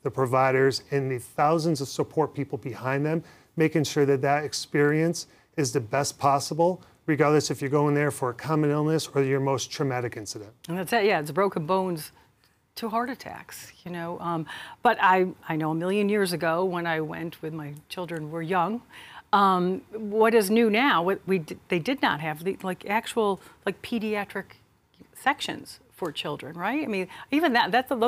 the providers, and the thousands of support people behind them, making sure that that experience is the best possible, regardless if you're going there for a common illness or your most traumatic incident. And that's it, yeah, it's broken bones to heart attacks, you know. But I know a million years ago when I went with my children were young, what is new now, they did not have actual pediatric sections for children, right? I mean, even those